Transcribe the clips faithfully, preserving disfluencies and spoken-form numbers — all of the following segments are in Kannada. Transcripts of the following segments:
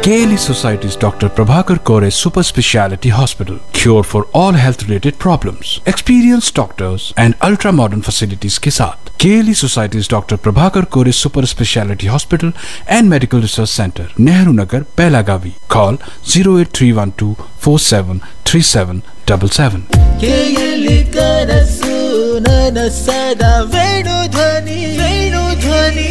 K L E Society's Doctor Prabhakar Kore Super Speciality Hospital. Cure for all health related problems. Experienced doctors and ultra modern facilities के साथ K L E Society's Doctor Prabhakar Kore Super Speciality Hospital and Medical Research Center, Nehru Nagar, Pelagavi. Call zero eight three one two four seven three seven seven seven. K L E ಕನಸು ನನಸದ ವೇಣು ಧ್ವನಿ ವೇಣು ಧ್ವನಿ.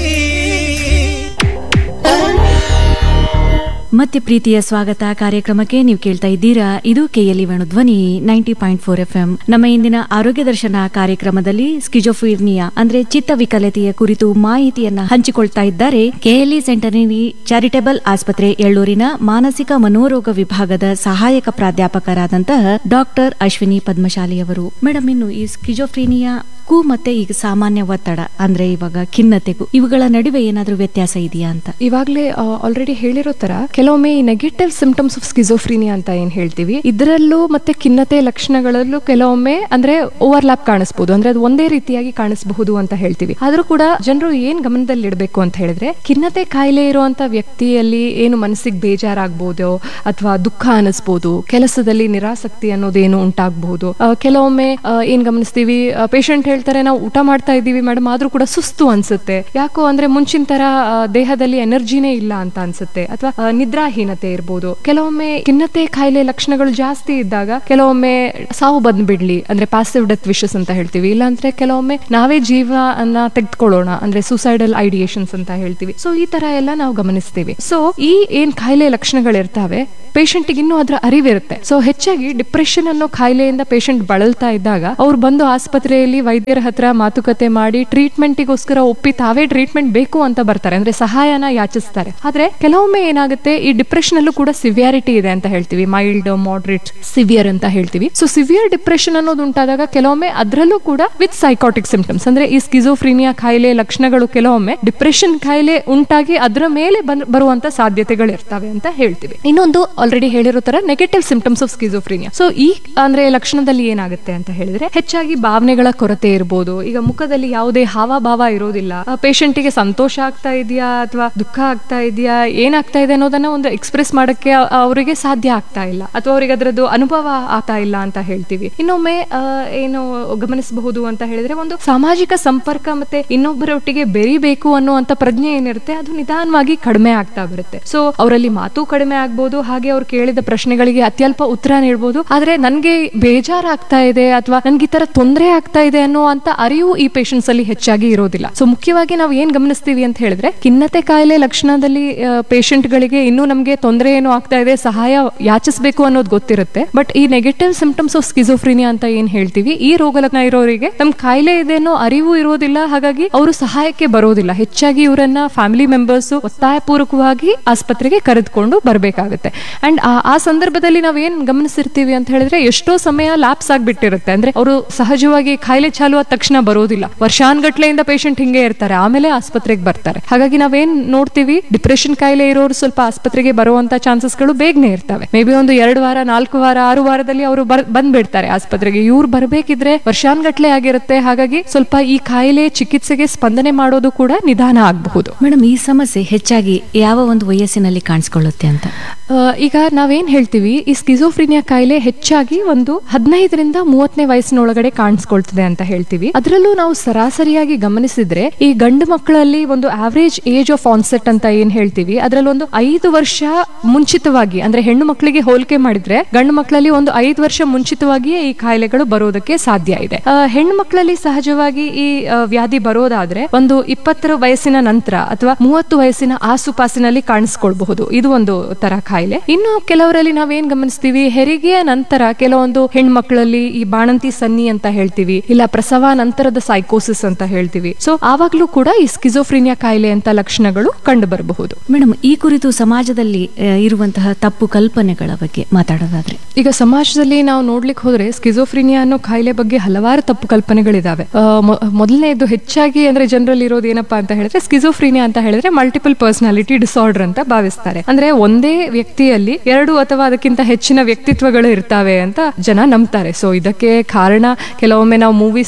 ಮತ್ತೆ ಪ್ರೀತಿಯ ಸ್ವಾಗತ ಕಾರ್ಯಕ್ರಮಕ್ಕೆ. ನೀವು ಕೇಳ್ತಾ ಇದ್ದೀರಾ, ಇದು ಕೆಎಲ್ಇ ವೇಣು ಧ್ವನಿ ninety point four F M. ನಮ್ಮ ಇಂದಿನ ಆರೋಗ್ಯ ದರ್ಶನ ಕಾರ್ಯಕ್ರಮದಲ್ಲಿ ಸ್ಕಿಜೋಫ್ರೀನಿಯಾ ಅಂದ್ರೆ ಚಿತ್ತವಿಕಲತೆಯ ಕುರಿತು ಮಾಹಿತಿಯನ್ನ ಹಂಚಿಕೊಳ್ತಾ ಇದ್ದಾರೆ ಕೆಎಲ್ಇ ಸೆಂಟನರಿ ಚಾರಿಟೇಬಲ್ ಆಸ್ಪತ್ರೆ ಎಳ್ಳೂರಿನ ಮಾನಸಿಕ ಮನೋರೋಗ ವಿಭಾಗದ ಸಹಾಯಕ ಪ್ರಾಧ್ಯಾಪಕರಾದಂತಹ ಡಾಕ್ಟರ್ ಅಶ್ವಿನಿ ಪದ್ಮಶಾಲಿ ಅವರು. ಮೇಡಮ್, ಇನ್ನು ಈ ಸ್ಕಿಜೋಫ್ರೀನಿಯಾ ಕು ಮತ್ತೆ ಈಗ ಸಾಮಾನ್ಯ ಒತ್ತಡ ಅಂದ್ರೆ ಇವಾಗ ಖಿನ್ನತೆಗೂ ಇವುಗಳ ನಡುವೆ ಏನಾದ್ರೂ ವ್ಯತ್ಯಾಸ ಇದೆಯಾ ಅಂತ? ಇವಾಗಲೇ ಆಲ್ರೆಡಿ ಹೇಳಿರೋ ತರ ಕೆಲವೊಮ್ಮೆ ಈ ನೆಗೆಟಿವ್ ಸಿಂಪ್ಟಮ್ಸ್ ಆಫ್ ಸ್ಕಿಜೋಫ್ರೀನಿಯಾ ಅಂತ ಏನ್ ಹೇಳ್ತೀವಿ, ಇದರಲ್ಲೂ ಮತ್ತೆ ಖಿನ್ನತೆ ಲಕ್ಷಣಗಳಲ್ಲೂ ಕೆಲವೊಮ್ಮೆ ಅಂದ್ರೆ ಓವರ್ಲ್ಯಾಪ್ ಕಾಣಿಸಬಹುದು, ಅಂದ್ರೆ ಅದು ಒಂದೇ ರೀತಿಯಾಗಿ ಕಾಣಿಸಬಹುದು ಅಂತ ಹೇಳ್ತೀವಿ. ಆದ್ರೂ ಕೂಡ ಜನರು ಏನ್ ಗಮನದಲ್ಲಿ ಇಡಬೇಕು ಅಂತ ಹೇಳಿದ್ರೆ, ಖಿನ್ನತೆ ಕಾಯಿಲೆ ಇರುವಂತ ವ್ಯಕ್ತಿಯಲ್ಲಿ ಏನು ಮನಸ್ಸಿಗೆ ಬೇಜಾರಾಗಬಹುದು ಅಥವಾ ದುಃಖ ಅನಿಸ್ಬೋದು, ಕೆಲಸದಲ್ಲಿ ನಿರಾಸಕ್ತಿ ಅನ್ನೋದೇನು ಉಂಟಾಗಬಹುದು. ಕೆಲವೊಮ್ಮೆ ಏನ್ ಗಮನಿಸ್ತೀವಿ, ಪೇಷಂಟ್ ಹೇಳ್ತಾರೆ ನಾವು ಊಟ ಮಾಡ್ತಾ ಇದ್ದೀವಿ ಮೇಡಮ್, ಆದ್ರೂ ಕೂಡ ಸುಸ್ತು ಅನ್ಸುತ್ತೆ, ಯಾಕೋ ಅಂದ್ರೆ ಮುಂಚಿನ ತರ ದೇಹದಲ್ಲಿ ಎನರ್ಜಿನೇ ಇಲ್ಲ ಅಂತ ಅನ್ಸುತ್ತೆ, ಅಥವಾ ನಿದ್ರಾಹೀನತೆ ಇರ್ಬೋದು. ಕೆಲವೊಮ್ಮೆ ಖಿನ್ನತೆ ಕಾಯಿಲೆ ಲಕ್ಷಣಗಳು ಜಾಸ್ತಿ ಇದ್ದಾಗ ಕೆಲವೊಮ್ಮೆ ಸಾವು ಬಂದ್ಬಿಡ್ಲಿ ಅಂದ್ರೆ ಪ್ಯಾಸಿವ್ ಡೆತ್ ವಿಶಸ್ ಅಂತ ಹೇಳ್ತೀವಿ, ಇಲ್ಲಾಂದ್ರೆ ಕೆಲವೊಮ್ಮೆ ನಾವೇ ಜೀವನ ತೆಗೆದುಕೊಳ್ಳೋಣ ಅಂದ್ರೆ ಸೂಸೈಡಲ್ ಐಡಿಯೇಷನ್ಸ್ ಅಂತ ಹೇಳ್ತೀವಿ. ಸೊ ಈ ತರ ಎಲ್ಲ ನಾವು ಗಮನಿಸ್ತೀವಿ. ಸೊ ಈ ಏನ್ ಕಾಯಿಲೆ ಲಕ್ಷಣಗಳಿರ್ತಾವೆ ಪೇಷಂಟ್ ಇನ್ನೂ ಅದರ ಅರಿವಿರುತ್ತೆ. ಸೊ ಹೆಚ್ಚಾಗಿ ಡಿಪ್ರೆಷನ್ ಅನ್ನೋ ಕಾಯಿಲೆಯಿಂದ ಪೇಷಂಟ್ ಬಳಲ್ತಾ ಇದ್ದಾಗ ಅವ್ರು ಬಂದು ಆಸ್ಪತ್ರೆಯಲ್ಲಿ ವೈದ್ಯರ ಹತ್ರ ಮಾತುಕತೆ ಮಾಡಿ ಟ್ರೀಟ್ಮೆಂಟ್ಗೋಸ್ಕರ ಒಪ್ಪಿ ತಾವೇ ಟ್ರೀಟ್ಮೆಂಟ್ ಬೇಕು ಅಂತ ಬರ್ತಾರೆ, ಅಂದ್ರೆ ಸಹಾಯನ ಯಾಚಿಸ್ತಾರೆ. ಆದ್ರೆ ಕೆಲವೊಮ್ಮೆ ಏನಾಗುತ್ತೆ, ಈ ಡಿಪ್ರೆಷನ್ ಅಲ್ಲೂ ಕೂಡ ಸಿವಿಯಾರಿಟಿ ಇದೆ ಅಂತ ಹೇಳ್ತೀವಿ, ಮೈಲ್ಡ್, ಮಾಡರೇಟ್, ಸಿವಿಯರ್ ಅಂತ ಹೇಳ್ತೀವಿ. ಸೊ ಸಿವಿಯರ್ ಡಿಪ್ರೆಷನ್ ಅನ್ನೋದು ಉಂಟಾದಾಗ ಕೆಲವೊಮ್ಮೆ ಅದರಲ್ಲೂ ಕೂಡ ವಿತ್ ಸೈಕಾಟಿಕ್ ಸಿಂಪ್ಟಮ್ಸ್ ಅಂದ್ರೆ ಈ ಸ್ಕಿಜೋಫ್ರೀನಿಯಾ ಕಾಯಿಲೆ ಲಕ್ಷಣಗಳು ಕೆಲವೊಮ್ಮೆ ಡಿಪ್ರೆಷನ್ ಕಾಯಿಲೆ ಉಂಟಾಗಿ ಅದರ ಮೇಲೆ ಬರುವಂತ ಸಾಧ್ಯತೆಗಳು ಇರ್ತವೆ ಅಂತ ಹೇಳ್ತೀವಿ. ಇನ್ನೊಂದು ಆಲ್ರೆಡಿ ಹೇಳಿರೋ ತರ negative symptoms of schizophrenia. So ಈ ಅಂದ್ರೆ ಲಕ್ಷಣದಲ್ಲಿ ಏನಾಗುತ್ತೆ ಅಂತ ಹೇಳಿದ್ರೆ, ಹೆಚ್ಚಾಗಿ ಭಾವನೆಗಳ ಕೊರತೆ ಇರಬಹುದು. ಈಗ ಮುಖದಲ್ಲಿ ಯಾವುದೇ ಹಾವಭಾವ ಇರೋದಿಲ್ಲ, ಪೇಷಂಟ್ ಗೆ ಸಂತೋಷ ಆಗ್ತಾ ಇದೆಯಾ ಅಥವಾ ದುಃಖ ಆಗ್ತಾ ಇದೆಯಾ, ಏನಾಗ್ತಾ ಇದೆ ಅನ್ನೋದನ್ನ ಒಂದು ಎಕ್ಸ್ಪ್ರೆಸ್ ಮಾಡಕ್ಕೆ ಅವರಿಗೆ ಸಾಧ್ಯ ಆಗ್ತಾ ಇಲ್ಲ, ಅಥವಾ ಅವರಿಗೆ ಅದರದ್ದು ಅನುಭವ ಆಗ್ತಾ ಇಲ್ಲ ಅಂತ ಹೇಳ್ತೀವಿ. ಇನ್ನೊಮ್ಮೆ ಏನು ಗಮನಿಸಬಹುದು ಅಂತ ಹೇಳಿದ್ರೆ, ಒಂದು ಸಾಮಾಜಿಕ ಸಂಪರ್ಕ ಮತ್ತೆ ಇನ್ನೊಬ್ಬರೊಟ್ಟಿಗೆ ಬೆರಿಬೇಕು ಅನ್ನುವಂತ ಪ್ರಜ್ಞೆ ಏನಿರುತ್ತೆ ಅದು ನಿಧಾನವಾಗಿ ಕಡಿಮೆ ಆಗ್ತಾ ಬರುತ್ತೆ. ಸೊ ಅವರಲ್ಲಿ ಮಾತು ಕಡಿಮೆ ಆಗ್ಬಹುದು, ಹಾಗೆ ಅವ್ರು ಕೇಳಿದ ಪ್ರಶ್ನೆಗಳಿಗೆ ಅತ್ಯಲ್ಪ ಉತ್ತರ ನೀಡಬಹುದು. ಆದ್ರೆ ನನ್ಗೆ ಬೇಜಾರಾಗ್ತಾ ಇದೆ ಅಥವಾ ನನ್ಗೆ ಈ ತರ ತೊಂದರೆ ಆಗ್ತಾ ಇದೆ ಅನ್ನುವಂತ ಅರಿವು ಈ ಪೇಷಂಟ್ಸ್ ಅಲ್ಲಿ ಹೆಚ್ಚಾಗಿ ಇರೋದಿಲ್ಲ. ಸೊ ಮುಖ್ಯವಾಗಿ ನಾವು ಏನ್ ಗಮನಿಸ್ತೀವಿ ಅಂತ ಹೇಳಿದ್ರೆ, ಖಿನ್ನತೆ ಕಾಯಿಲೆ ಲಕ್ಷಣದಲ್ಲಿ ಪೇಷಂಟ್ ಗಳಿಗೆ ಇನ್ನೂ ನಮ್ಗೆ ತೊಂದರೆ ಏನು ಆಗ್ತಾ ಇದೆ, ಸಹಾಯ ಯಾಚಿಸಬೇಕು ಅನ್ನೋದು ಗೊತ್ತಿರುತ್ತೆ. ಬಟ್ ಈ ನೆಗೆಟಿವ್ ಸಿಂಪ್ಟಮ್ಸ್ ಆಫ್ ಸ್ಕಿಜೋಫ್ರೀನಿಯಾ ಅಂತ ಏನ್ ಹೇಳ್ತೀವಿ, ಈ ರೋಗ ಲಕ್ಷಣ ಇರೋರಿಗೆ ನಮ್ ಕಾಯಿಲೆ ಇದೆ ಅನ್ನೋ ಅರಿವು ಇರೋದಿಲ್ಲ, ಹಾಗಾಗಿ ಅವರು ಸಹಾಯಕ್ಕೆ ಬರೋದಿಲ್ಲ. ಹೆಚ್ಚಾಗಿ ಇವರನ್ನ ಫ್ಯಾಮಿಲಿ ಮೆಂಬರ್ಸ್ ಒತ್ತಾಯ ಪೂರ್ವಕವಾಗಿ ಆಸ್ಪತ್ರೆಗೆ ಕರೆದುಕೊಂಡು ಬರ್ಬೇಕಾಗುತ್ತೆ. ಅಂಡ್ ಆ ಸಂದರ್ಭದಲ್ಲಿ ನಾವ್ ಏನ್ ಗಮನಿಸಿರ್ತೀವಿ ಅಂತ ಹೇಳಿದ್ರೆ, ಎಷ್ಟೋ ಸಮಯ ಲ್ಯಾಪ್ಸ್ ಆಗ್ಬಿಟ್ಟಿರುತ್ತೆ, ಅಂದ್ರೆ ಅವರು ಸಹಜವಾಗಿ ಕಾಯಿಲೆ ಚಾಲು ಆದ ತಕ್ಷಣ ಬರೋದಿಲ್ಲ, ವರ್ಷಾನ್ಗಟ್ಲೆಯಿಂದ ಪೇಷಂಟ್ ಹಿಂಗೆ ಇರ್ತಾರೆ, ಆಮೇಲೆ ಆಸ್ಪತ್ರೆಗೆ ಬರ್ತಾರೆ. ಹಾಗಾಗಿ ನಾವೇನ್ ನೋಡ್ತೀವಿ, ಡಿಪ್ರೆಷನ್ ಕಾಯಿಲೆ ಇರೋರು ಸ್ವಲ್ಪ ಆಸ್ಪತ್ರೆಗೆ ಬರುವಂತ ಚಾನ್ಸಸ್ ಗಳು ಬೇಗನೆ ಇರ್ತವೆ. ಮೇ ಬಿ ಒಂದು ಎರಡು ವಾರ, ನಾಲ್ಕು ವಾರ, ಆರು ವಾರದಲ್ಲಿ ಅವರು ಬಂದ್ಬಿಡ್ತಾರೆ ಆಸ್ಪತ್ರೆಗೆ. ಇವ್ರು ಬರ್ಬೇಕಿದ್ರೆ ವರ್ಷಾನ್ಗಟ್ಲೆ ಆಗಿರುತ್ತೆ. ಹಾಗಾಗಿ ಸ್ವಲ್ಪ ಈ ಕಾಯಿಲೆ ಚಿಕಿತ್ಸೆಗೆ ಸ್ಪಂದನೆ ಮಾಡೋದು ಕೂಡ ನಿಧಾನ ಆಗಬಹುದು. ಮೇಡಮ್, ಈ ಸಮಸ್ಯೆ ಹೆಚ್ಚಾಗಿ ಯಾವ ಒಂದು ವಯಸ್ಸಿನಲ್ಲಿ ಕಾಣಿಸ್ಕೊಳ್ಳುತ್ತೆ ಅಂತ? ಈಗ ನಾವೇನ್ ಹೇಳ್ತೀವಿ, ಈ ಸ್ಕಿಜೋಫ್ರೀನಿಯಾ ಕಾಯಿಲೆ ಹೆಚ್ಚಾಗಿ ಒಂದು ಹದಿನೈದರಿಂದ ಮೂವತ್ತನೇ ವಯಸ್ಸಿನೊಳಗಡೆ ಕಾಣಿಸ್ಕೊಳ್ತದೆ ಅಂತ ಹೇಳ್ತೀವಿ. ಅದರಲ್ಲೂ ನಾವು ಸರಾಸರಿಯಾಗಿ ಗಮನಿಸಿದ್ರೆ ಈ ಗಂಡು ಮಕ್ಕಳಲ್ಲಿ ಒಂದು ಆವರೇಜ್ ಏಜ್ ಆಫ್ ಆನ್ಸೆಟ್ ಅಂತ ಏನ್ ಹೇಳ್ತೀವಿ, ಅದರಲ್ಲಿ ಒಂದು ಐದು ವರ್ಷ ಮುಂಚಿತವಾಗಿ, ಅಂದ್ರೆ ಹೆಣ್ಣು ಮಕ್ಕಳಿಗೆ ಹೋಲಿಕೆ ಮಾಡಿದ್ರೆ ಗಂಡು ಮಕ್ಕಳಲ್ಲಿ ಒಂದು ಐದು ವರ್ಷ ಮುಂಚಿತವಾಗಿಯೇ ಈ ಕಾಯಿಲೆಗಳು ಬರೋದಕ್ಕೆ ಸಾಧ್ಯ ಇದೆ. ಹೆಣ್ಣು ಮಕ್ಕಳಲ್ಲಿ ಸಹಜವಾಗಿ ಈ ವ್ಯಾಧಿ ಬರೋದಾದ್ರೆ ಒಂದು ಇಪ್ಪತ್ತರ ವಯಸ್ಸಿನ ನಂತರ ಅಥವಾ ಮೂವತ್ತು ವಯಸ್ಸಿನ ಆಸುಪಾಸಿನಲ್ಲಿ ಕಾಣಿಸ್ಕೊಳ್ಬಹುದು. ಇದು ಒಂದು ತರ ಕಾಯಿಲೆ. ಇನ್ನು ಕೆಲವರಲ್ಲಿ ನಾವೇನ್ ಗಮನಿಸ್ತೀವಿ, ಹೆರಿಗೆಯ ನಂತರ ಕೆಲವೊಂದು ಹೆಣ್ಮಕ್ಳಲ್ಲಿ ಈ ಬಾಣಂತಿ ಸನ್ನಿ ಅಂತ ಹೇಳ್ತೀವಿ, ಇಲ್ಲ ಪ್ರಸವ ನಂತರದ ಸೈಕೋಸಿಸ್ ಅಂತ ಹೇಳ್ತೀವಿ. ಸೊ ಆವಾಗ್ಲೂ ಕೂಡ ಈ ಸ್ಕಿಜೋಫ್ರೀನಿಯಾ ಕಾಯಿಲೆ ಅಂತ ಲಕ್ಷಣಗಳು ಕಂಡು ಬರಬಹುದು. ಮೇಡಮ್, ಈ ಕುರಿತು ಸಮಾಜದಲ್ಲಿ ಇರುವಂತಹ ತಪ್ಪು ಕಲ್ಪನೆಗಳ ಬಗ್ಗೆ ಮಾತಾಡೋದಾದ್ರೆ, ಈಗ ಸಮಾಜದಲ್ಲಿ ನಾವು ನೋಡ್ಲಿಕ್ಕೆ ಹೋದ್ರೆ ಸ್ಕಿಜೋಫ್ರೀನಿಯಾ ಅನ್ನೋ ಕಾಯಿಲೆ ಬಗ್ಗೆ ಹಲವಾರು ತಪ್ಪು ಕಲ್ಪನೆಗಳಿದಾವೆ. ಮೊದಲನೇದು ಹೆಚ್ಚಾಗಿ ಅಂದ್ರೆ ಜನರಲ್ಲಿ ಇರೋದು ಏನಪ್ಪಾ ಅಂತ ಹೇಳಿದ್ರೆ, ಸ್ಕಿಜೋಫ್ರೀನಿಯಾ ಅಂತ ಹೇಳಿದ್ರೆ ಮಲ್ಟಿಪಲ್ ಪರ್ಸನಾಲಿಟಿ ಡಿಸಾರ್ಡರ್ ಅಂತ ಭಾವಿಸ್ತಾರೆ. ಅಂದ್ರೆ ಒಂದೇ ವ್ಯಕ್ತಿಯಲ್ಲಿ ಎರಡು ಅಥವಾ ಅದಕ್ಕಿಂತ ಹೆಚ್ಚಿನ ವ್ಯಕ್ತಿತ್ವಗಳು ಇರ್ತಾವೆ ಅಂತ ಜನ ನಂಬ್ತಾರೆ. ಸೊ ಇದಕ್ಕೆ ಕಾರಣ ಕೆಲವೊಮ್ಮೆ ನಾವು ಮೂವೀಸ್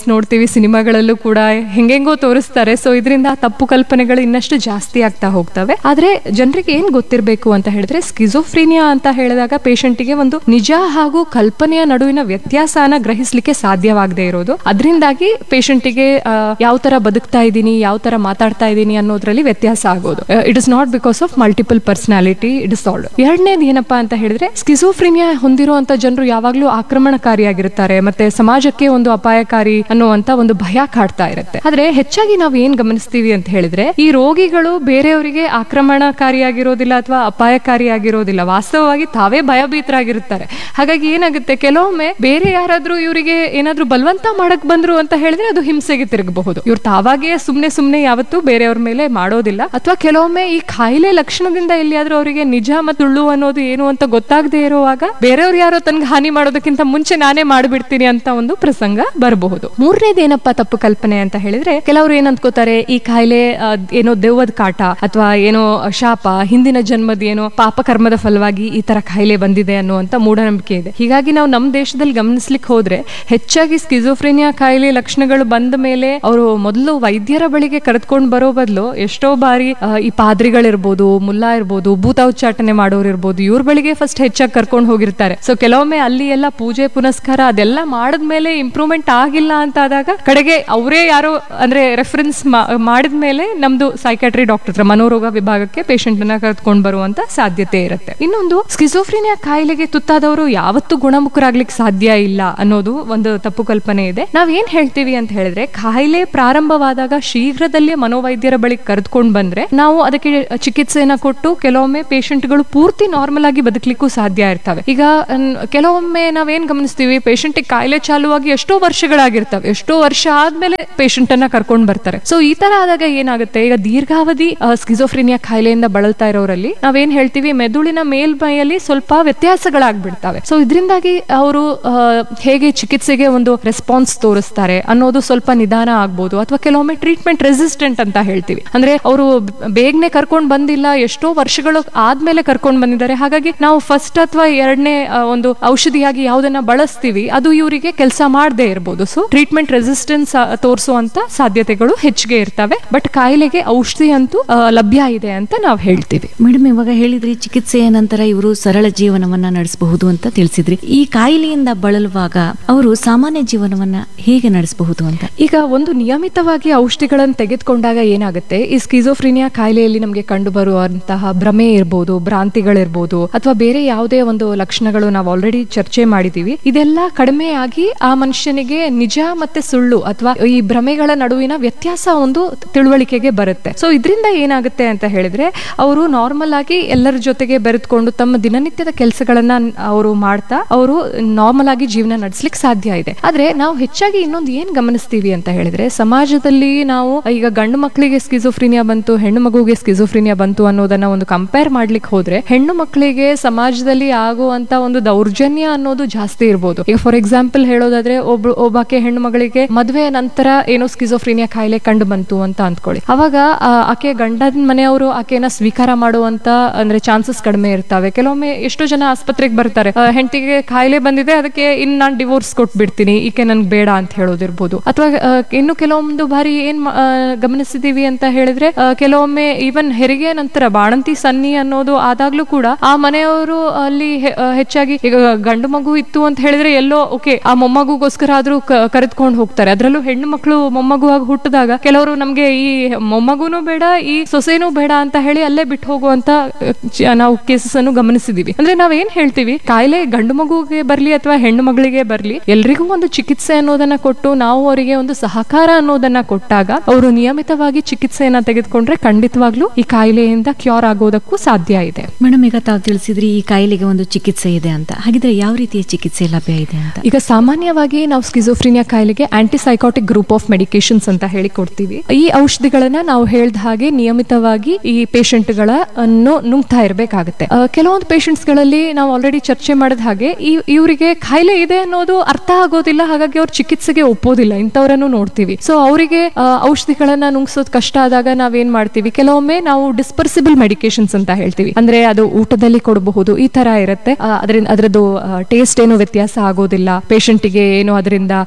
ನೋಡ್ತೀವಿ, ಸಿನಿಮಾಗಳಲ್ಲೂ ಕೂಡ ಹೆಂಗೆಂಗೋ ತೋರಿಸ್ತಾರೆ. ಸೊ ಇದರಿಂದ ತಪ್ಪು ಕಲ್ಪನೆಗಳು ಇನ್ನಷ್ಟು ಜಾಸ್ತಿ ಆಗ್ತಾ ಹೋಗ್ತವೆ. ಆದ್ರೆ ಜನರಿಗೆ ಏನ್ ಗೊತ್ತಿರಬೇಕು ಅಂತ ಹೇಳಿದ್ರೆ, ಸ್ಕಿಜೋಫ್ರೀನಿಯಾ ಅಂತ ಹೇಳಿದಾಗ ಪೇಷಂಟಿಗೆ ಒಂದು ನಿಜ ಹಾಗೂ ಕಲ್ಪನೆಯ ನಡುವಿನ ವ್ಯತ್ಯಾಸನ ಗ್ರಹಿಸ್ಲಿಕ್ಕೆ ಸಾಧ್ಯವಾಗದೇ ಇರೋದು. ಅದರಿಂದಾಗಿ ಪೇಷಂಟಿಗೆ ಯಾವ ತರ ಬದುಕ್ತಾ ಇದ್ದೀನಿ, ಯಾವ ತರ ಮಾತಾಡ್ತಾ ಇದ್ದೀನಿ ಅನ್ನೋದ್ರಲ್ಲಿ ವ್ಯತ್ಯಾಸ ಆಗೋದು. It is not because of multiple personality disorder. ಎರಡನೇದು ಏನಪ್ಪಾ ಅಂತ ಹೇಳಿದ್ರೆ, ಸ್ಕಿಜೋಫ್ರೀನಿಯಾ ಹೊಂದಿರುವಂತ ಜನರು ಯಾವಾಗ್ಲೂ ಆಕ್ರಮಣಕಾರಿಯಾಗಿರ್ತಾರೆ, ಮತ್ತೆ ಸಮಾಜಕ್ಕೆ ಒಂದು ಅಪಾಯಕಾರಿ ಅನ್ನುವಂತ ಒಂದು ಭಯ ಕಾಡ್ತಾ ಇರುತ್ತೆ. ಆದ್ರೆ ಹೆಚ್ಚಾಗಿ ನಾವು ಏನ್ ಗಮನಿಸ್ತೀವಿ ಅಂತ ಹೇಳಿದ್ರೆ, ಈ ರೋಗಿಗಳು ಬೇರೆಯವರಿಗೆ ಆಕ್ರಮಣಕಾರಿಯಾಗಿರೋದಿಲ್ಲ ಅಥವಾ ಅಪಾಯಕಾರಿಯಾಗಿರೋದಿಲ್ಲ, ವಾಸ್ತವವಾಗಿ ತಾವೇ ಭಯಭೀತರಾಗಿರುತ್ತಾರೆ. ಹಾಗಾಗಿ ಏನಾಗುತ್ತೆ, ಕೆಲವೊಮ್ಮೆ ಬೇರೆ ಯಾರಾದ್ರೂ ಇವರಿಗೆ ಏನಾದ್ರೂ ಬಲವಂತ ಮಾಡಕ್ ಬಂದ್ರು ಅಂತ ಹೇಳಿದ್ರೆ ಅದು ಹಿಂಸೆಗೆ ತಿರುಗಬಹುದು. ಇವ್ರು ತಾವಾಗೇ ಸುಮ್ನೆ ಸುಮ್ನೆ ಯಾವತ್ತೂ ಬೇರೆಯವ್ರ ಮೇಲೆ ಮಾಡೋದಿಲ್ಲ. ಅಥವಾ ಕೆಲವೊಮ್ಮೆ ಈ ಕಾಯಿಲೆ ಲಕ್ಷಣದಿಂದ ಎಲ್ಲಿಯಾದ್ರೂ ಅವರಿಗೆ ನಿಜ ಮತ್ತು ಸುಳ್ಳು ಅನ್ನೋದು ಏನು ಅಂತ ಗೊತ್ತಾಗದೆ ಇರುವಾಗ ಬೇರೆಯವ್ರು ಯಾರೋ ತನ್ಗೆ ಹಾನಿ ಮಾಡೋದಕ್ಕಿಂತ ಮುಂಚೆ ನಾನೇ ಮಾಡ್ಬಿಡ್ತೀನಿ ಅಂತ ಒಂದು ಪ್ರಸಂಗ ಬರಬಹುದು. ಮೂರನೇದು ಏನಪ್ಪಾ ತಪ್ಪು ಕಲ್ಪನೆ ಅಂತ ಹೇಳಿದ್ರೆ, ಕೆಲವರು ಏನ್ ಅಂದ್ಕೋತಾರೆ, ಈ ಕಾಯಿಲೆ ಏನೋ ದೆವ್ವದ ಕಾಟ ಅಥವಾ ಏನೋ ಶಾಪ, ಹಿಂದಿನ ಜನ್ಮದ ಏನೋ ಪಾಪ ಕರ್ಮದ ಫಲವಾಗಿ ಈ ತರ ಕಾಯಿಲೆ ಬಂದಿದೆ ಅನ್ನುವಂತ ಮೂಢನಂಬಿಕೆ ಇದೆ. ಹೀಗಾಗಿ ನಾವು ನಮ್ಮ ದೇಶದಲ್ಲಿ ಗಮನಿಸ್ಲಿಕ್ಕೆ ಹೋದ್ರೆ ಹೆಚ್ಚಾಗಿ ಸ್ಕಿಜೋಫ್ರೇನಿಯಾ ಕಾಯಿಲೆ ಲಕ್ಷಣಗಳು ಬಂದ ಮೇಲೆ ಅವರು ಮೊದಲು ವೈದ್ಯರ ಬಳಿಗೆ ಕರೆದುಕೊಂಡು ಬರೋ ಬದಲು ಎಷ್ಟೋ ಬಾರಿ ಈ ಪಾದ್ರಿಗಳಿರ್ಬೋದು, ಮುಲ್ಲಾ ಇರ್ಬೋದು, ಭೂತ ಉಚ್ಚಾಟನೆ ಮಾಡೋರು ಇರ್ಬೋದು, ಇವ್ರ ಬಳಿಗೆ ಫಸ್ಟ್ ಹೆಚ್ಚಾಗಿ ಕರ್ಕೊಂಡು ಹೋಗಿರ್ತಾರೆ. ಸೊ ಕೆಲವೊಮ್ಮೆ ಅಲ್ಲಿ ಎಲ್ಲ ಪೂಜೆ ಪುನಸ್ಕಾರ ಅದೆಲ್ಲ ಮಾಡಿದ್ಮೇಲೆ ಇಂಪ್ರೂವ್ಮೆಂಟ್ ಆಗಿಲ್ಲ ಅಂತ ಆದಾಗ ಕಡೆಗೆ ಅವರೇ ಯಾರೋ ಅಂದ್ರೆ ರೆಫರೆನ್ಸ್ ಮಾಡಿದ್ಮೇಲೆ ನಮ್ದು ಸೈಕಾಟ್ರಿ ಡಾಕ್ಟರ್ ಹತ್ರ, ಮನೋರೋಗ ವಿಭಾಗಕ್ಕೆ ಪೇಷಂಟ್ ನ ಕರೆದುಕೊಂಡು ಬರುವಂತ ಸಾಧ್ಯತೆ ಇರುತ್ತೆ. ಇನ್ನೊಂದು, ಸ್ಕಿಜೋಫ್ರೇನಿಯಾ ಕಾಯಿಲೆಗೆ ತುತ್ತಾದವರು ಯಾವತ್ತೂ ಗುಣಮುಖರಾಗ್ಲಿಕ್ಕೆ ಸಾಧ್ಯ ಇಲ್ಲ ಅನ್ನೋದು ಒಂದು ತಪ್ಪು ಕಲ್ಪನೆ ಇದೆ. ನಾವ್ ಏನ್ ಹೇಳ್ತೀವಿ ಅಂತ ಹೇಳಿದ್ರೆ, ಕಾಯಿಲೆ ಪ್ರಾರಂಭವಾದಾಗ ಶೀಘ್ರದಲ್ಲೇ ಮನೋವೈದ್ಯರ ಬಳಿ ಕರೆದುಕೊಂಡು ಬಂದ್ರೆ ನಾವು ಅದಕ್ಕೆ ಚಿಕಿತ್ಸೆಯನ್ನ ಕೊಟ್ಟು ಕೆಲವೊಮ್ಮೆ ಪೇಷಂಟ್ಗಳು ಪೂರ್ತಿ ನಾರ್ಮಲ್ ಆಗಿ ಬದುಕಲಿಕ್ಕೂ ಸಾಧ್ಯ ಇರ್ತವೆ. ಈಗ ಕೆಲವೊಮ್ಮೆ ನಾವೇನ್ ಗಮನಿಸ್ತೀವಿ, ಪೇಷಂಟ್ ಕಾಯಿಲೆ ಚಾಲುವಾಗಿ ಎಷ್ಟೋ ವರ್ಷಗಳಾಗಿರ್ತವೆ, ಎಷ್ಟೋ ವರ್ಷ ಆದ್ಮೇಲೆ ಪೇಷಂಟ್ ಅನ್ನ ಕರ್ಕೊಂಡು ಬರ್ತಾರೆ. ಸೊ ಈ ತರ ಆದಾಗ ಏನಾಗುತ್ತೆ, ಈಗ ದೀರ್ಘಾವಧಿ ಸ್ಕಿಜೋಫ್ರೇನಿಯಾ ಕಾಯಿಲೆಯಿಂದ ಬಳಲ್ತಾ ಇರೋರಲ್ಲಿ ನಾವೇನ್ ಹೇಳ್ತೀವಿ, ಮೆದುಳಿನ ಮೇಲ್ಮೈಯಲ್ಲಿ ಸ್ವಲ್ಪ ವ್ಯತ್ಯಾಸಗಳಾಗ್ಬಿಡ್ತವೆ. ಸೊ ಇದರಿಂದಾಗಿ ಅವರು ಹೇಗೆ ಚಿಕಿತ್ಸೆಗೆ ಒಂದು ರೆಸ್ಪಾನ್ಸ್ ತೋರಿಸ್ತಾರೆ ಅನ್ನೋದು ಸ್ವಲ್ಪ ನಿಧಾನ ಆಗ್ಬೋದು. ಅಥವಾ ಕೆಲವೊಮ್ಮೆ ಟ್ರೀಟ್ಮೆಂಟ್ ರೆಸಿಸ್ಟೆಂಟ್ ಅಂತ ಹೇಳ್ತೀವಿ, ಅಂದ್ರೆ ಅವರು ಬೇಗನೆ ಕರ್ಕೊಂಡು ಬಂದಿಲ್ಲ, ಎಷ್ಟೋ ವರ್ಷಗಳು ಆದ್ಮೇಲೆ ಕರ್ಕೊಂಡು ಬಂದಿದ್ದಾರೆ. ಹಾಗಾಗಿ ನಾವು ಫಸ್ಟ್ ಅಥವಾ ಎರಡನೇ ಒಂದು ಔಷಧಿಯಾಗಿ ಯಾವ್ದನ್ನ ಬಳಸ್ತೀವಿ ಅದು ಇವರಿಗೆ ಕೆಲಸ ಮಾಡದೇ ಇರಬಹುದು. ಸೊ ಟ್ರೀಟ್ಮೆಂಟ್ ರೆಸಿಸ್ಟೆನ್ಸ್ ತೋರಿಸುವಂತ ಸಾಧ್ಯತೆಗಳು ಹೆಚ್ಚಿಗೆ ಇರ್ತವೆ. ಬಟ್ ಕಾಯಿಲೆಗೆ ಔಷಧಿ ಅಂತೂ ಲಭ್ಯ ಇದೆ ಅಂತ ನಾವು ಹೇಳ್ತೀವಿ. ಮೇಡಮ್, ಇವಾಗ ಹೇಳಿದ್ರಿ ಚಿಕಿತ್ಸೆಯ ನಂತರ ಇವರು ಸರಳ ಜೀವನವನ್ನ ನಡೆಸಬಹುದು ಅಂತ ತಿಳಿಸಿದ್ರಿ. ಈ ಕಾಯಿಲೆಯಿಂದ ಬಳಲುವಾಗ ಅವರು ಸಾಮಾನ್ಯ ಜೀವನವನ್ನ ಹೇಗೆ ನಡೆಸಬಹುದು ಅಂತ? ಈಗ ಒಂದು ನಿಯಮಿತವಾಗಿ ಔಷಧಿಗಳನ್ನು ತೆಗೆದುಕೊಂಡಾಗ ಏನಾಗುತ್ತೆ, ಈ ಸ್ಕಿಜೋಫ್ರೇನಿಯಾ ಕಾಯಿಲೆಯಲ್ಲಿ ನಮಗೆ ಕಂಡು ಬರುವಂತಹ ಭ್ರಮೆ ಇರ್ಬೋದು, ಭ್ರಾಂತಿಗಳಿರ್ಬೋದು, ಅಥವಾ ಬೇರೆ ಯಾವುದೇ ಒಂದು ಲಕ್ಷಣಗಳು ನಾವು ಆಲ್ರೆಡಿ ಚರ್ಚೆ ಮಾಡಿದೀವಿ, ಇದೆಲ್ಲ ಕಡಿಮೆ ಆಗಿ ಆ ಮನುಷ್ಯನಿಗೆ ನಿಜ ಮತ್ತೆ ಸುಳ್ಳು ಅಥವಾ ಈ ಭ್ರಮೆಗಳ ನಡುವಿನ ವ್ಯತ್ಯಾಸ ಒಂದು ತಿಳುವಳಿಕೆಗೆ ಬರುತ್ತೆ. ಸೊ ಇದರಿಂದ ಏನಾಗುತ್ತೆ ಅಂತ ಹೇಳಿದ್ರೆ, ಅವರು ನಾರ್ಮಲ್ ಆಗಿ ಎಲ್ಲರ ಜೊತೆಗೆ ಬೆರೆತ್ಕೊಂಡು ತಮ್ಮ ದಿನನಿತ್ಯದ ಕೆಲಸಗಳನ್ನ ಅವರು ಮಾಡ್ತಾ ಅವರು ನಾರ್ಮಲ್ ಆಗಿ ಜೀವನ ನಡೆಸಲಿಕ್ಕೆ ಸಾಧ್ಯ ಇದೆ. ಆದ್ರೆ ನಾವು ಹೆಚ್ಚಾಗಿ ಇನ್ನೊಂದು ಏನ್ ಗಮನಿಸ್ತೀವಿ ಅಂತ ಹೇಳಿದ್ರೆ, ಸಮಾಜದಲ್ಲಿ ನಾವು ಈಗ ಗಂಡು ಮಕ್ಕಳಿಗೆ ಸ್ಕಿಜೋಫ್ರೇನಿಯಾ ಬಂತು, ಹೆಣ್ಣು ಮಗುಗೆ ಸ್ಕಿಜೋಫ್ರೇನಿಯಾ ಬಂತು ಅನ್ನೋದನ್ನ ಒಂದು ಕಂಪೇರ್ ಮಾಡ್ಲಿಕ್ಕೆ ಹೋದ್ರೆ, ಹೆಣ್ಣು ಮಕ್ಕಳಿಗೆ ಸಮಾಜದಲ್ಲಿ ಆಗುವಂತ ಒಂದು ದೌರ್ಜನ್ಯ ಅನ್ನೋದು ಜಾಸ್ತಿ ಇರ್ಬೋದು. ಈಗ ಫಾರ್ ಎಕ್ಸಾಂಪಲ್ ಹೇಳೋದಾದ್ರೆ, ಒಬ್ಬ ಒಬ್ಬಾಕೆ ಹೆಣ್ಣು ಮಗಳಿಗೆ ಮದುವೆ ನಂತರ ಏನೋ ಸ್ಕಿಜೋಫ್ರೇನಿಯಾ ಕಾಯಿಲೆ ಕಂಡು ಬಂತು ಅಂತ ಅಂದ್ಕೊಳ್ಳಿ. ಅವಾಗ ಆಕೆ ಗಂಡನ ಮನೆಯವರು ಆಕೆನ ಸ್ವೀಕಾರ ಮಾಡುವಂತ ಅಂದ್ರೆ ಚಾನ್ಸಸ್ ಕಡಿಮೆ ಇರ್ತವೆ. ಕೆಲವೊಮ್ಮೆ ಎಷ್ಟೋ ಜನ ಆಸ್ಪತ್ರೆಗೆ ಬರ್ತಾರೆ, ಹೆಂಡತಿಗೆ ಕಾಯಿಲೆ ಬಂದಿದೆ, ಅದಕ್ಕೆ ಇನ್ ನಾನ್ ಡಿವೋರ್ಸ್ ಕೊಟ್ಬಿಡ್ತೀನಿ, ಈಕೆ ನನ್ಗೆ ಬೇಡ ಅಂತ ಹೇಳೋದಿರ್ಬೋದು. ಅಥವಾ ಇನ್ನು ಕೆಲವೊಂದು ಬಾರಿ ಏನ್ ಗಮನಿಸಿದೀವಿ ಅಂತ ಹೇಳಿದ್ರೆ, ಕೆಲವೊಮ್ಮೆ ಈವನ್ ಹೆರಿಗೆ ನಂತರ ಬಾಣಂತಿ ಸನ್ನಿ ಅನ್ನೋದು ಆದಾಗ್ಲೂ ಕೂಡ ಆ ಮನೆಯವರು ಅಲ್ಲಿ ಹೆಚ್ಚಾಗಿ ಈಗ ಗಂಡು ಮಗು ಇತ್ತು ಅಂತ ಹೇಳಿದ್ರೆ ಎಲ್ಲೋ ಓಕೆ ಆ ಮೊಮ್ಮಗುಗೋಸ್ಕರ ಆದ್ರೂ ಕರೆದುಕೊಂಡು ಹೋಗ್ತಾರೆ. ಅದ್ರಲ್ಲೂ ಹೆಣ್ಣು ಮಕ್ಕಳು ಮೊಮ್ಮಗು ಆಗಿ ಹುಟ್ಟಿದಾಗ ಕೆಲವರು ನಮ್ಗೆ ಈ ಮೊಮ್ಮಗುನು ಬೇಡ, ಈ ಸೊಸೆನೂ ಬೇಡ ಅಂತ ಹೇಳಿ ಅಲ್ಲೇ ಬಿಟ್ಟು ಹೋಗುವಂತ ನಾವು ಕೇಸಸ್ ಅನ್ನು ಗಮನಿಸಿದೀವಿ. ಅಂದ್ರೆ ನಾವ್ ಏನ್ ಹೇಳ್ತೀವಿ, ಕಾಯಿಲೆ ಗಂಡು ಮಗುಗೆ ಬರ್ಲಿ ಅಥವಾ ಹೆಣ್ಣು ಮಗಳಿಗೆ ಬರ್ಲಿ, ಎಲ್ರಿಗೂ ಒಂದು ಚಿಕಿತ್ಸೆ ಅನ್ನೋದನ್ನ ಕೊಟ್ಟು ನಾವು ಅವರಿಗೆ ಒಂದು ಸಹಕಾರ ಅನ್ನೋದನ್ನ ಕೊಟ್ಟಾಗ ಅವರು ನಿಯಮಿತವಾಗಿ ಚಿಕಿತ್ಸೆಯನ್ನ ತೆಗೆದುಕೊಂಡ್ರೆ ಖಂಡಿತವಾಗ್ಲೂ ಈ ಕಾಯಿಲೆಯಿಂದ ಕ್ಯೂರ್ ಆಗೋದಕ್ಕೂ ಸಾಧ್ಯ ಇದೆ. ಮೇಡಮ್, ಈಗ ತಾವು ತಿಳಿಸಿದ್ರಿ ಈ ಕಾಯಿಲೆಗೆ ಒಂದು ಚಿಕಿತ್ಸೆ ಇದೆ ಅಂತ. ಹಾಗಿದ್ರೆ ಯಾವ ರೀತಿಯ ಚಿಕಿತ್ಸೆ ಲಭ್ಯ ಇದೆ ಅಂತ? ಈಗ ಸಾಮಾನ್ಯವಾಗಿ ನಾವು ಸ್ಕಿಜೋಫ್ರೇನಿಯಾ ಕಾಯಿಲೆಗೆ ಆಂಟಿಸೈಕೋಟಿಕ್ ಗ್ರೂಪ್ ಆಫ್ ಮೆಡಿಕೇಶನ್ಸ್ ಅಂತ ಹೇಳಿ ಕೊಡ್ತೀವಿ. ಈ ಔಷಧಿಗಳನ್ನ ನಾವು ಹೇಳ್ದ ಹಾಗೆ ನಿಯಮಿತವಾಗಿ ಈ ಪೇಷಂಟ್ ಗಳನ್ನು ನುಂಗ್ತಾ ಇರಬೇಕಾಗುತ್ತೆ. ಕೆಲವೊಂದು ಪೇಷಂಟ್ಸ್ ಗಳಲ್ಲಿ ನಾವು ಆಲ್ರೆಡಿ ಚರ್ಚೆ ಮಾಡಿದ ಹಾಗೆ ಇವರಿಗೆ ಕಾಯಿಲೆ ಇದೆ ಅನ್ನೋದು ಅರ್ಥ ಆಗೋದಿಲ್ಲ, ಹಾಗಾಗಿ ಅವ್ರ ಚಿಕಿತ್ಸೆಗೆ ಒಪ್ಪೋದಿಲ್ಲ. ಇಂಥವ್ರನ್ನು ನೋಡ್ತೀವಿ. ಸೊ ಅವರಿಗೆ ಔಷಧಿಗಳನ್ನ ನುಂಗ್ಸೋದ್ ಕಷ್ಟ ಆದಾಗ ನಾವೇನ್ ಮಾಡ್ತೀವಿ, ಕೆಲವೊಮ್ಮೆ ನಾವು ಡಿಸ್ಪರ್ಸಿಬಲ್ ಮೆಡಿಕೇಶನ್ಸ್ ಅಂತ ಹೇಳ್ತೀವಿ. ಅಂದ್ರೆ ಅದು ಊಟದಲ್ಲಿ ಕೊಡಬಹುದು, ಈ ತರ ಇರುತ್ತೆ. ಅದರಿಂದ ಅದರದ್ದು ಟೇಸ್ಟ್ ಏನು ವ್ಯತ್ಯಾಸ ಆಗೋದಿಲ್ಲ, ಪೇಷಂಟಿಗೆ ಏನು ಅದರಿಂದ ಅಂದ್ರೆ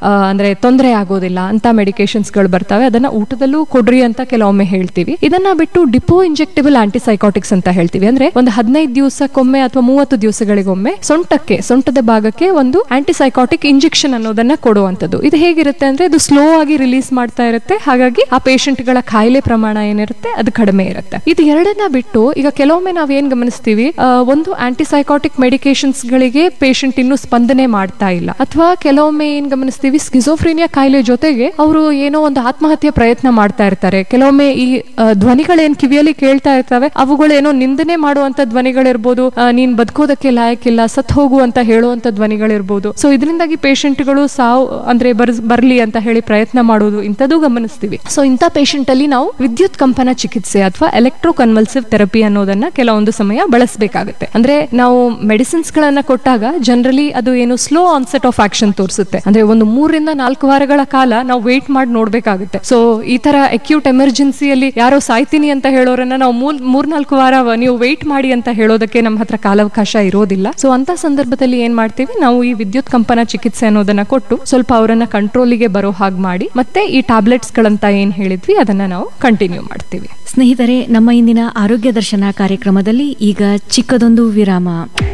ನಾಳೆ ತೊಂದರೆ ಆಗೋದಿಲ್ಲ ಅಂತ ಮೆಡಿಕೇಶನ್ಸ್ ಗಳು ಬರ್ತವೆ, ಅದನ್ನ ಊಟದಲ್ಲೂ ಕೊಡ್ರಿ ಅಂತ ಕೆಲವೊಮ್ಮೆ ಹೇಳ್ತೀವಿ. ಇದನ್ನ ಬಿಟ್ಟು ಡಿಪೋ ಇಂಜೆಕ್ಟಬಲ್ ಆಂಟಿಸೈಕಾಟಿಕ್ಸ್ ಅಂತ ಹೇಳ್ತೀವಿ. ಅಂದ್ರೆ ಒಂದು ಹದಿನೈದು ದಿವಸಕ್ಕೊಮ್ಮೆ ಅಥವಾ ಮೂವತ್ತು ದಿವಸಗಳಿಗೊಮ್ಮೆ ಸೊಂಟಕ್ಕೆ ಸೊಂಟದ ಭಾಗಕ್ಕೆ ಒಂದು ಆಂಟಿಸೈಕಾಟಿಕ್ ಇಂಜೆಕ್ಷನ್ ಅನ್ನೋದನ್ನ ಕೊಡುವಂತದ್ದು. ಇದು ಹೇಗಿರುತ್ತೆ ಅಂದ್ರೆ ಇದು ಸ್ಲೋ ಆಗಿ ರಿಲೀಸ್ ಮಾಡ್ತಾ ಇರುತ್ತೆ, ಹಾಗಾಗಿ ಆ ಪೇಷಂಟ್ ಗಳ ಕಾಯಿಲೆ ಪ್ರಮಾಣ ಏನಿರುತ್ತೆ ಅದು ಕಡಿಮೆ ಇರುತ್ತೆ. ಇದು ಎರಡನ್ನ ಬಿಟ್ಟು ಈಗ ಕೆಲವೊಮ್ಮೆ ನಾವ್ ಏನ್ ಗಮನಿಸ್ತೀವಿ, ಒಂದು ಆಂಟಿಸೈಕಾಟಿಕ್ ಮೆಡಿಕೇಶನ್ಸ್ ಗಳಿಗೆ ಪೇಷಂಟ್ ಇನ್ನು ಸ್ಪಂದನೆ ಮಾಡ್ತಾ ಇಲ್ಲ, ಅಥವಾ ಕೆಲವೊಮ್ಮೆ ಏನ್ ಗಮನಿಸ್ತೀವಿ ಸ್ಕಿಜೋಫ್ರೀನಿಯಾ ಕಾಯಿಲೆ ಜೊತೆಗೆ ಅವರು ಏನೋ ಒಂದು ಆತ್ಮಹತ್ಯೆ ಪ್ರಯತ್ನ ಮಾಡ್ತಾ ಇರ್ತಾರೆ. ಕೆಲವೊಮ್ಮೆ ಈ ಧ್ವನಿಗಳೇನ್ ಕಿವಿಯಲ್ಲಿ ಕೇಳ್ತಾ ಇರ್ತವೆ ಅವುಗಳೇನೋ ನಿಂದನೆ ಮಾಡುವಂತ ಧ್ವನಿಗಳಿರ್ಬೋದು, ನೀನ್ ಬದುಕೋದಕ್ಕೆ ಲಾಯಕ್ಕಿಲ್ಲ, ಸತ್ ಹೋಗು ಅಂತ ಹೇಳುವಂತ ಧ್ವನಿಗಳಿರ್ಬೋದು. ಸೊ ಇದರಿಂದಾಗಿ ಪೇಷಂಟ್ಗಳು ಸಾವು ಅಂದ್ರೆ ಬರ್ಲಿ ಅಂತ ಹೇಳಿ ಪ್ರಯತ್ನ ಮಾಡೋದು ಇಂಥದ್ದು ಗಮನಿಸ್ತೀವಿ. ಸೊ ಇಂಥ ಪೇಷಂಟ್ ಅಲ್ಲಿ ನಾವು ವಿದ್ಯುತ್ ಕಂಪನ ಚಿಕಿತ್ಸೆ ಅಥವಾ ಎಲೆಕ್ಟ್ರೋ ಕನ್ವಲ್ಸಿವ್ ಥೆರಪಿ ಅನ್ನೋದನ್ನ ಕೆಲವೊಂದು ಸಮಯ ಬಳಸಬೇಕಾಗುತ್ತೆ. ಅಂದ್ರೆ ನಾವು ಮೆಡಿಸಿನ್ಸ್ ಗಳನ್ನ ಕೊಟ್ಟಾಗ ಜನರಲಿ ಅದು ಏನು ಸ್ಲೋ ಆನ್ಸೆಟ್ ಆಫ್ ಆಕ್ಷನ್ ತೋರಿಸುತ್ತೆ. ಅಂದ್ರೆ ಒಂದು ಮೂರರಿಂದ ನಾಲ್ಕು ವಾರಗಳ ಕಾಲ ನಾವು ವೇಟ್ ಮಾಡಿ ನೋಡ್ಬೇಕಾಗುತ್ತೆ. ಸೊ ಈ ತರ ಅಕ್ಯೂಟ್ ಎಮರ್ಜೆನ್ಸಿಯಲ್ಲಿ ಯಾರೋ ಸಾಯ್ತೀನಿ ಅಂತ ಹೇಳೋರನ್ನ ನಾವು ಮೂರ್ ಮೂರ್ನಾಲ್ಕು ವಾರ ನೀವು ವೇಟ್ ಮಾಡಿ ಅಂತ ಹೇಳೋದಕ್ಕೆ ನಮ್ಮ ಹತ್ರ ಕಾಲಾವಕಾಶ ಇರೋದಿಲ್ಲ. ಸೊ ಅಂತ ಸಂದರ್ಭದಲ್ಲಿ ಏನ್ ಮಾಡ್ತೀವಿ, ನಾವು ಈ ವಿದ್ಯುತ್ ಕಂಪನ ಚಿಕಿತ್ಸೆ ಅನ್ನೋದನ್ನ ಕೊಟ್ಟು ಸ್ವಲ್ಪ ಅವರನ್ನ ಕಂಟ್ರೋಲಿಗೆ ಬರೋ ಹಾಗೆ ಮಾಡಿ ಮತ್ತೆ ಈ ಟ್ಯಾಬ್ಲೆಟ್ಸ್ ಗಳಂತ ಏನ್ ಹೇಳಿದ್ವಿ ಅದನ್ನ ನಾವು ಕಂಟಿನ್ಯೂ ಮಾಡ್ತೀವಿ. ಸ್ನೇಹಿತರೆ, ನಮ್ಮ ಇಂದಿನ ಆರೋಗ್ಯ ದರ್ಶನ ಕಾರ್ಯಕ್ರಮದಲ್ಲಿ ಈಗ ಚಿಕ್ಕದೊಂದು ವಿರಾಮ.